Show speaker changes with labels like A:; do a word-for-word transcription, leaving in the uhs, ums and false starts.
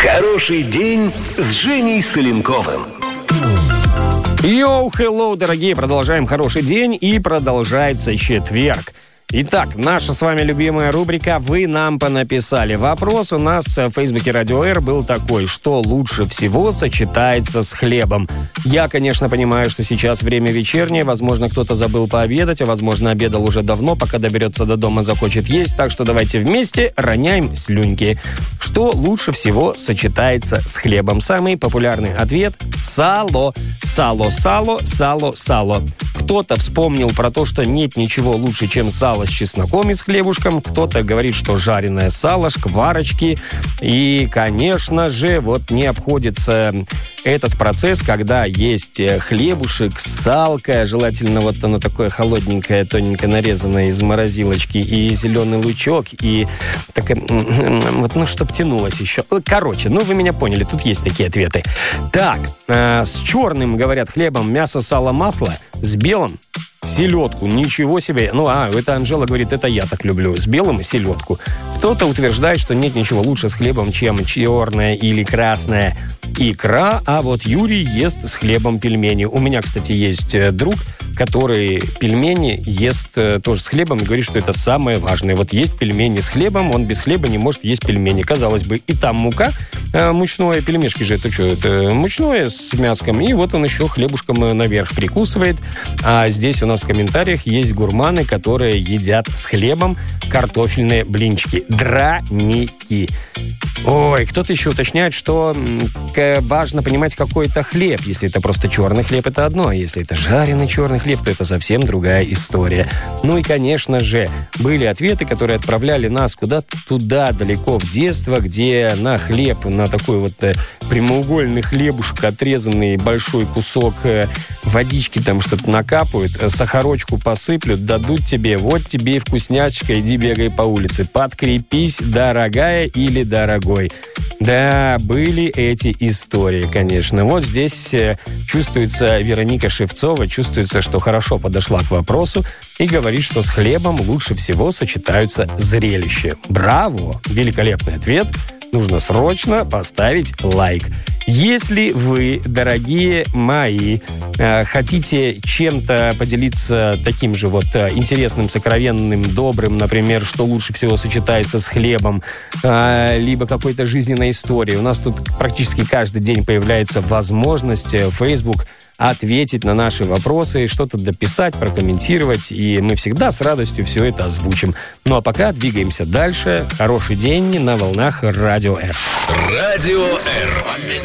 A: Хороший день с Женей Соленковым.
B: Йоу, хеллоу, дорогие, продолжаем хороший день, и продолжается четверг. Итак, наша с вами любимая рубрика «Вы нам понаписали». Вопрос у нас в Фейсбуке Радио Р был такой: что лучше всего сочетается с хлебом? Я, конечно, понимаю, что сейчас время вечернее, возможно, кто-то забыл пообедать, а возможно, обедал уже давно, пока доберется до дома, захочет есть, так что давайте вместе роняем слюньки. Что лучше всего сочетается с хлебом? Самый популярный ответ – сало. Сало, сало, сало, сало. Кто-то вспомнил про то, что нет ничего лучше, чем сало с чесноком и с хлебушком. Кто-то говорит, что жареное сало, шкварочки. И, конечно же, вот не обходится этот процесс, когда есть хлебушек, салка, желательно вот оно такое холодненькое, тоненько нарезанное из морозилочки, и зеленый лучок, и такая, вот, ну, чтоб тянулось еще. Короче, ну, вы меня поняли, тут есть такие ответы. Так, э, с черным, говорят, хлебом мясо, сало, масло, с белым селедку. Ничего себе. Ну, а, это Анжела говорит, это я так люблю. С белым селедку. Кто-то утверждает, что нет ничего лучше с хлебом, чем черная или красная икра, а вот Юрий ест с хлебом пельмени. У меня, кстати, есть друг, который пельмени ест тоже с хлебом и говорит, что это самое важное. Вот есть пельмени с хлебом, он без хлеба не может есть пельмени. Казалось бы, и там мука, мучное, пельмешки же, это что, это мучное с мяском, и вот он еще хлебушком наверх прикусывает. А здесь у нас в комментариях есть гурманы, которые едят с хлебом картофельные блинчики. Драники. Ой, кто-то еще уточняет, что важно понимать, какой это хлеб. Если это просто черный хлеб, это одно. А если это жареный черный хлеб, то это совсем другая история. Ну и, конечно же, были ответы, которые отправляли нас куда-то туда, далеко в детство, где на хлеб, на такой вот прямоугольный хлебушек, отрезанный большой кусок водички, там что-то накапают, сахарочку посыплют, дадут тебе, вот тебе и вкуснячка, иди бегай по улице. Подкрепись, дорогая или дорогой. Да, были эти истории, конечно. Вот здесь э, чувствуется Вероника Шевцова, чувствуется, что хорошо подошла к вопросу и говорит, что с хлебом лучше всего сочетаются зрелища. Браво! Великолепный ответ. Нужно срочно поставить лайк. Если вы, дорогие мои, хотите чем-то поделиться таким же вот интересным, сокровенным, добрым, например, что лучше всего сочетается с хлебом, либо какой-то жизненной историей, у нас тут практически каждый день появляется возможность в Facebook ответить на наши вопросы, что-то дописать, прокомментировать, и мы всегда с радостью все это озвучим. Ну а пока двигаемся дальше. Хороший день на волнах Радио Р.
A: Радио Р.